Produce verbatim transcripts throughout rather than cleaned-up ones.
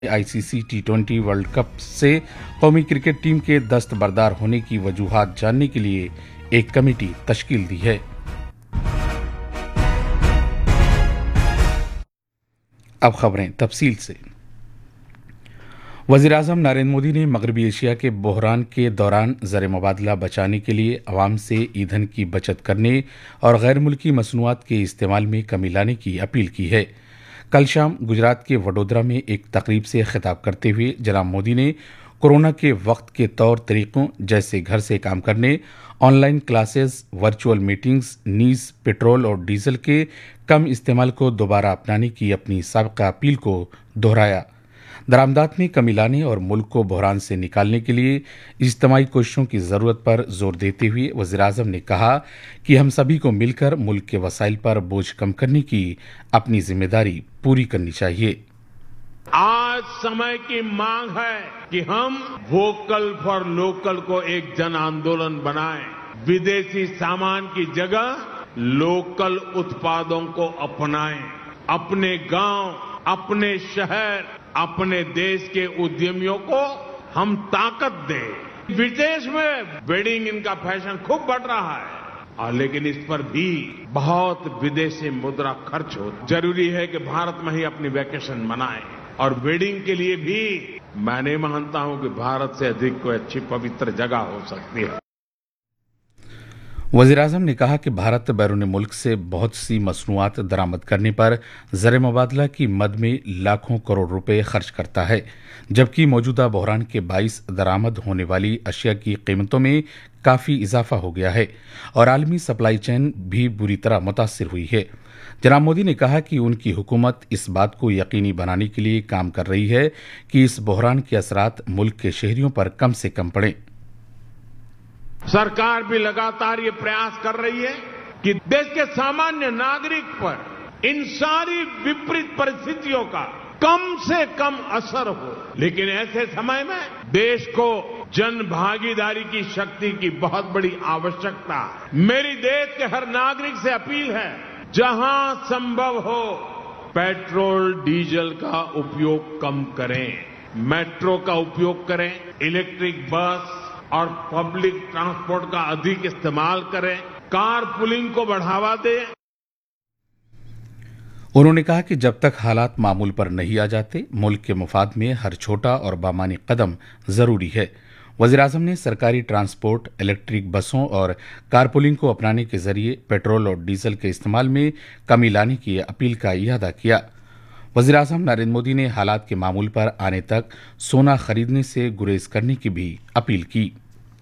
ICC T twenty world cup से कौमी cricket team के दस्तबरदार होने की वजूहात जानने के लिए एक कमेटी तश्कील दी है। अब खबरें तफसील से। वज़ीर-ए-आज़म नरेंद्र मोदी ने मगरबी एशिया के बहरान के दौरान ज़र मुबादला बचाने के लिए अवाम से ईंधन की बचत करने और गैर मुल्की मसनूआत के इस्तेमाल में कमी लाने की अपील की है। कल शाम गुजरात के वडोदरा में एक तकरीब से खिताब करते हुए जनाब मोदी ने कोरोना के वक्त के तौर तरीकों जैसे घर से काम करने, ऑनलाइन क्लासेस, वर्चुअल मीटिंग्स, नीज, पेट्रोल और डीजल के कम इस्तेमाल को दोबारा अपनाने की अपनी साबिक़ा अपील को दोहराया। दरामदात में कमी लाने और मुल्क को बहरान से निकालने के लिए इज्तिमाई कोशिशों की ज़रूरत पर जोर देते हुए वज़ीर-ए-आज़म ने कहा कि हम सभी को मिलकर मुल्क के वसाइल पर बोझ कम करने की अपनी जिम्मेदारी पूरी करनी चाहिए। आज समय की मांग है कि हम वोकल फॉर लोकल को एक जन आंदोलन बनाएं। विदेशी सामान की जगह लोकल उत्पादों को अपनाएं। अपने गांव, अपने शहर, अपने देश के उद्यमियों को हम ताकत दें। विदेश में वेडिंग इनका फैशन खूब बढ़ रहा है और लेकिन इस पर भी बहुत विदेशी मुद्रा खर्च हो। जरूरी है कि भारत में ही अपनी वैकेशन मनाएं और वेडिंग के लिए भी मैं नहीं मानता हूं कि भारत से अधिक कोई अच्छी पवित्र जगह हो सकती है। वज़ीर-ए-आज़म ने कहा कि भारत बैरून मुल्क से बहुत सी मसनूआत दरामद करने पर ज़र मुबादला की मद में लाखों करोड़ रुपए खर्च करता है, जबकि मौजूदा बहरान के बाइस दरामद होने वाली अशिया की कीमतों में काफ़ी इजाफा हो गया है और आलमी सप्लाई चेन भी बुरी तरह मुतासिर हुई है। जनाब मोदी ने कहा कि उनकी हुकूमत इस बात को यकीनी बनाने के लिए काम कर रही है कि इस बहरान के असरात मुल्क के शहरियों पर कम से कम पड़ें। सरकार भी लगातार ये प्रयास कर रही है कि देश के सामान्य नागरिक पर इन सारी विपरीत परिस्थितियों का कम से कम असर हो। लेकिन ऐसे समय में देश को जन भागीदारी की शक्ति की बहुत बड़ी आवश्यकता है। मेरी देश के हर नागरिक से अपील है, जहां संभव हो पेट्रोल डीजल का उपयोग कम करें, मेट्रो का उपयोग करें, इलेक्ट्रिक बस और पब्लिक ट्रांसपोर्ट का अधिक इस्तेमाल करें, कार पुलिंग को बढ़ावा दें। उन्होंने कहा कि जब तक हालात मामूल पर नहीं आ जाते, मुल्क के मुफाद में हर छोटा और बामानी कदम जरूरी है। वज़ीर-ए-आज़म ने सरकारी ट्रांसपोर्ट, इलेक्ट्रिक बसों और कारपूलिंग को अपनाने के जरिए पेट्रोल और डीजल के इस्तेमाल में कमी लाने की अपील का इरादा किया। वज़ीर-ए-आज़म नरेंद्र मोदी ने हालात के मामूल पर आने तक सोना खरीदने से गुरेज करने की भी अपील की।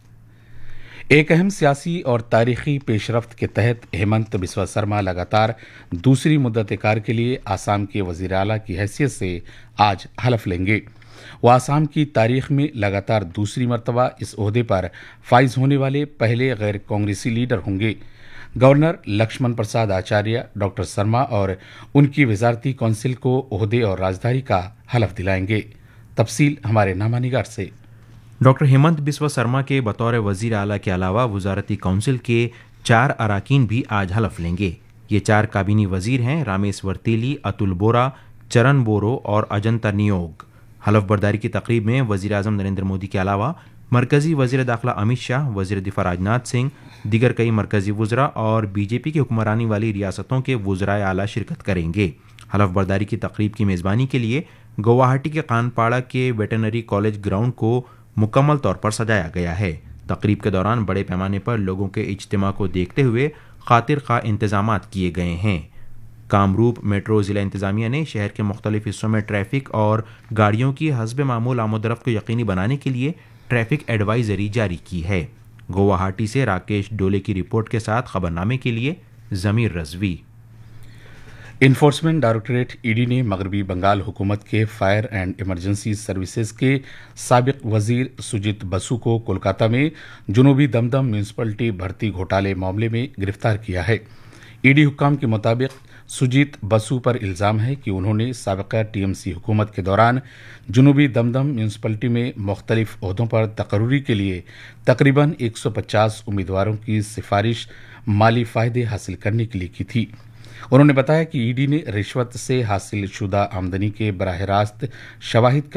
एक अहम सियासी और तारीखी पेशरफ्त के तहत हेमंत बिस्वा शर्मा लगातार दूसरी मुद्दत-ए-कार के लिए आसाम के वज़ीर आला की हैसियत से आज हलफ लेंगे। वह आसाम की तारीख में लगातार दूसरी मरतबा इस ओहदे पर फाइज होने वाले पहले गैर कांग्रेसी लीडर होंगे। गवर्नर लक्ष्मण प्रसाद आचार्य डॉक्टर शर्मा और उनकी वजारती कौंसिल को ओहदे और राजदारी का हलफ दिलाएंगे। तफसील हमारे नामानिगार से। डॉक्टर हेमंत बिस्वा शर्मा के बतौर वजीर आला के अलावा वजारती कौंसिल के चार अराकीन भी आज हलफ लेंगे। ये चार काबीनी वजीर हैं रामेश्वर तेली, अतुल बोरा, चरण बोरो और अजंता नियोग। हलफ बर्दारी की तकरीब में वजीर आज़म नरेंद्र मोदी के अलावा मरकजी वजीर दाखिला अमित शाह, वजीर दिफा राजनाथ सिंह, दीगर कई मरकजी वुज़रा और बीजेपी की हुक्मरानी वाली रियासतों के वुज़राए आला शिरकत करेंगे। हलफ बर्दारी की तकरीब की मेज़बानी के लिए गुवाहाटी के कानपाड़ा के वेटरनरी कॉलेज ग्राउंड को मुकम्मल तौर पर सजाया गया है। तकरीब के दौरान बड़े पैमाने पर लोगों के इज्तिमा को देखते हुए खातिर खा इंतजामात किए गए हैं। कामरूप मेट्रो ज़िला इंतजामिया ने शहर के मुख्तलिफ हिस्सों में ट्रैफिक और गाड़ियों की हस्ब मामूल आमोदरफ्त को यकीनी बनाने के लिए ट्रैफिक एडवाइजरी जारी की है। गुवाहाटी से राकेश डोले की रिपोर्ट के साथ खबरनामे के लिए जमीर रजवी। इन्फोर्समेंट डायरेक्टरेट ईडी ने मगरबी बंगाल हुकूमत के फायर एंड इमरजेंसी सर्विसेज के साबिक वजीर सुजीत बसु को कोलकाता में जुनूबी दमदम म्यूनिसिपलिटी भर्ती घोटाले मामले में गिरफ्तार किया है। ईडी हुक्काम के मुताबिक सुजीत बसु पर इल्जाम है कि उन्होंने साबिका टीएमसी हुकूमत के दौरान जुनूबी दमदम म्यूनिसिपलिटी में मुख्तलिफ ओहदों पर तकर्री के लिए तकरीबन एक सौ पचास उम्मीदवारों की सिफारिश माली फायदे हासिल करने के लिए की थी। उन्होंने बताया कि ईडी ने रिश्वत से हासिल शुदा आमदनी के बराह रास्त शवाहिद